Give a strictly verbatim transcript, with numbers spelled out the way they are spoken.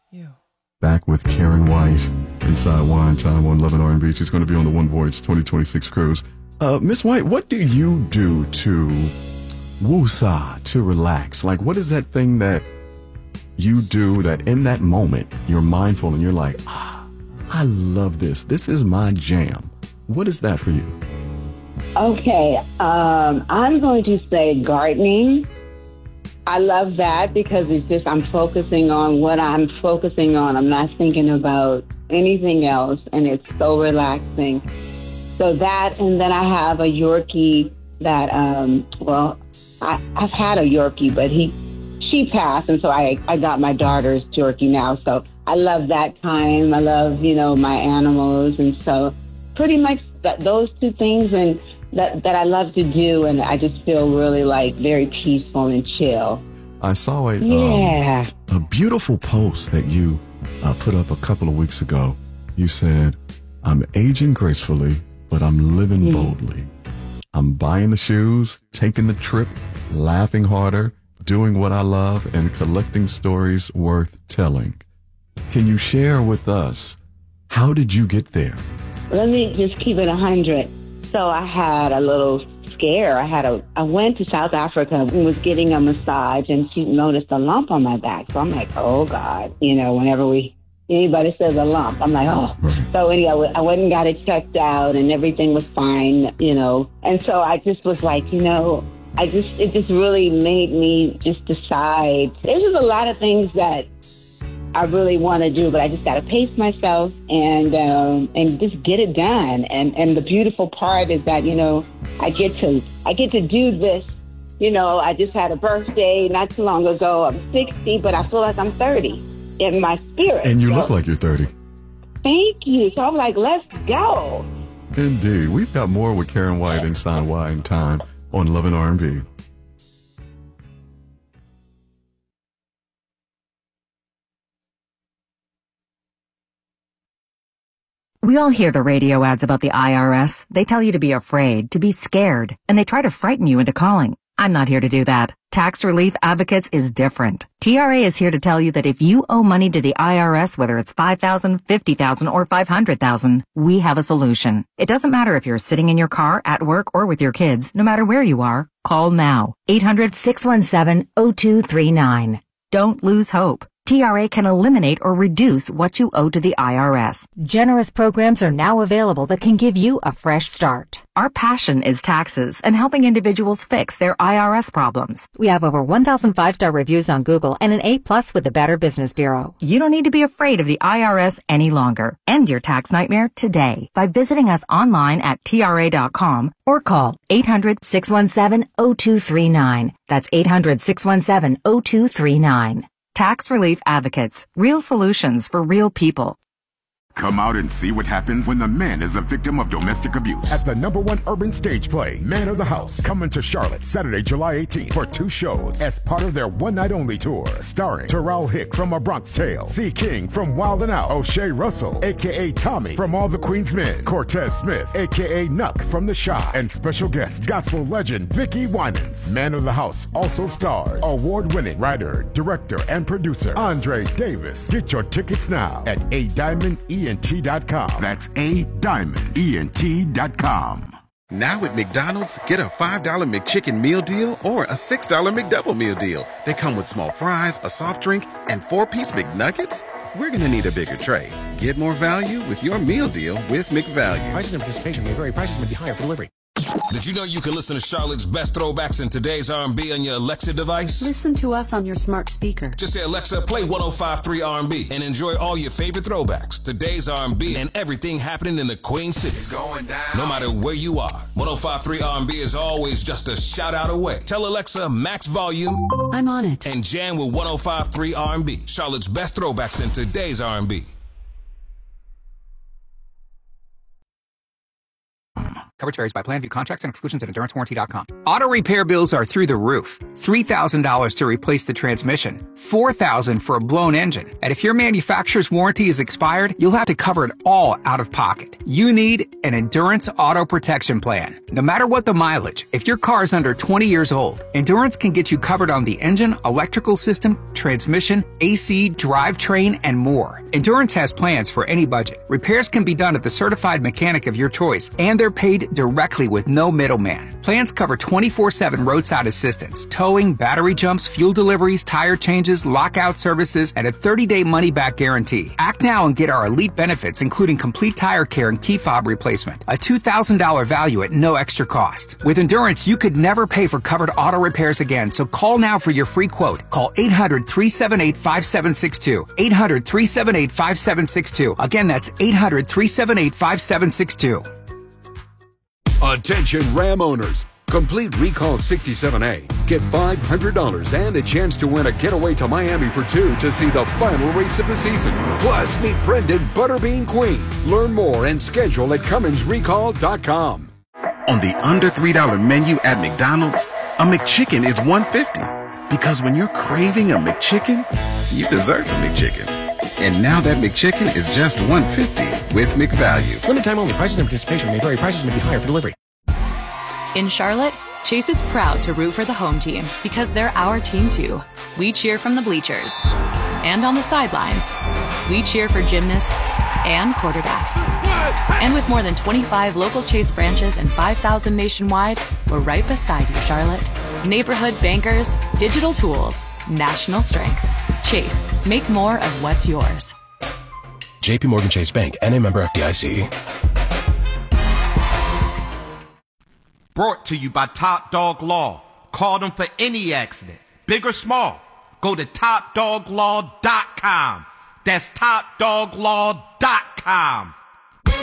Yeah. Back with Karen White inside Wine Time on Love and R and B. She's going to be on the One Voyage twenty twenty-six cruise. Uh, Miss White, what do you do to woosah, to relax? Like, what is that thing that you do that in that moment you're mindful and you're like, ah, I love this. This is my jam. What is that for you? Okay, um, I'm going to say gardening. I love that because it's just I'm focusing on what I'm focusing on. I'm not thinking about anything else, and it's so relaxing. So that, and then I have a Yorkie that, um, well, I, I've had a Yorkie, but he, she passed, and so I, I got my daughter's Yorkie now. So I love that time. I love, you know, my animals, and so pretty much that, those two things, and that that I love to do, and I just feel really like very peaceful and chill. I saw a yeah. um, a beautiful post that you uh, put up a couple of weeks ago. You said, "I'm aging gracefully, but I'm living mm. boldly. I'm buying the shoes, taking the trip, laughing harder, doing what I love, and collecting stories worth telling." Can you share with us, how did you get there? Let me just keep it a hundred. So I had a little scare. I had a, I went to South Africa and was getting a massage, and she noticed a lump on my back. So I'm like, oh God, you know, whenever we, anybody says a lump, I'm like, oh. Right. So anyway, I went and got it checked out, and everything was fine, you know. And so I just was like, you know, I just, it just really made me just decide. There's just a lot of things that I really want to do, but I just got to pace myself and um, and just get it done. And and the beautiful part is that, you know, I get to I get to do this. You know, I just had a birthday not too long ago. I'm sixty, but I feel like I'm thirty in my spirit. And you so, look like you're thirty. Thank you. So I'm like, let's go. Indeed. We've got more with Karen White inside Wine Time on Love and R and B. We all hear the radio ads about the I R S. They tell you to be afraid, to be scared, and they try to frighten you into calling. I'm not here to do that. Tax Relief Advocates is different. T R A is here to tell you that if you owe money to the I R S, whether it's five thousand dollars, fifty thousand dollars, or five hundred thousand dollars, we have a solution. It doesn't matter if you're sitting in your car, at work, or with your kids. No matter where you are, call now. eight hundred, six one seven, zero two three nine. Don't lose hope. T R A can eliminate or reduce what you owe to the I R S. Generous programs are now available that can give you a fresh start. Our passion is taxes and helping individuals fix their I R S problems. We have over one thousand five-star reviews on Google and an A plus with the Better Business Bureau. You don't need to be afraid of the I R S any longer. End your tax nightmare today by visiting us online at T R A dot com or call eight hundred, six one seven, zero two three nine. That's eight hundred, six one seven, zero two three nine. Tax Relief Advocates. Real solutions for real people. Come out and see what happens when the man is a victim of domestic abuse. At the number one urban stage play, Man of the House, coming to Charlotte Saturday, July eighteenth for two shows as part of their one-night-only tour. Starring Terrell Hicks from A Bronx Tale, C. King from Wild and Out, O'Shea Russell, a k a. Tommy from All the Queen's Men, Cortez Smith, a k a. Nuck from The Shy, and special guest, gospel legend Vicki Winans. Man of the House also stars award-winning writer, director, and producer Andre Davis. Get your tickets now at a diamond e n t dot com. That's a diamond e n t dot com. Now at McDonald's, get a five dollar McChicken meal deal or a six dollar McDouble meal deal. They come with small fries, a soft drink, and four-piece McNuggets. We're going to need a bigger tray. Get more value with your meal deal with McValue. Prices and participation may vary. Prices may be higher for delivery. Did you know you can listen to Charlotte's best throwbacks in today's R and B on your Alexa device? Listen to us on your smart speaker. Just say, Alexa, play one oh five point three R and B and enjoy all your favorite throwbacks, today's R and B, and everything happening in the Queen City. It's going down. No matter where you are, one oh five point three R and B is always just a shout out away. Tell Alexa, max volume. I'm on it. And jam with one oh five point three R and B, Charlotte's best throwbacks in today's R and B. Coverage varies by plan. View contracts and exclusions at endurance warranty dot com. Auto repair bills are through the roof. three thousand dollars to replace the transmission. four thousand dollars for a blown engine. And if your manufacturer's warranty is expired, you'll have to cover it all out of pocket. You need an Endurance Auto Protection Plan. No matter what the mileage, if your car is under twenty years old, Endurance can get you covered on the engine, electrical system, transmission, A C, drivetrain, and more. Endurance has plans for any budget. Repairs can be done at the certified mechanic of your choice, and they're paid directly with no middleman. Plans cover twenty-four seven roadside assistance, towing, battery jumps, fuel deliveries, tire changes, lockout services, and a thirty-day money-back guarantee. Act now and get our elite benefits, including complete tire care and key fob replacement. A two thousand dollars value at no extra cost. With Endurance, you could never pay for covered auto repairs again, so call now for your free quote. Call eight hundred, three seven eight, five seven six two. eight hundred, three seven eight, five seven six two. Again, that's eight hundred, three seven eight, five seven six two. Attention Ram owners. Complete Recall sixty-seven A. Get five hundred dollars and the chance to win a getaway to Miami for two to see the final race of the season. Plus, meet Brendan Butterbean Queen. Learn more and schedule at Cummins Recall dot com. On the under three dollar menu at McDonald's, a McChicken is one dollar fifty. Because when you're craving a McChicken, you deserve a McChicken. And now that McChicken is just one dollar fifty with McValue. Limited time only. Prices and participation may vary. Prices may be higher for delivery. In Charlotte, Chase is proud to root for the home team because they're our team too. We cheer from the bleachers and on the sidelines. We cheer for gymnasts and quarterbacks. And with more than twenty-five local Chase branches and five thousand nationwide, we're right beside you, Charlotte. Neighborhood bankers, digital tools, national strength. Chase, make more of what's yours. J P Morgan Chase Bank, N A member F D I C. Brought to you by Top Dog Law. Call them for any accident, big or small. Go to top dog law dot com. That's top dog law dot com.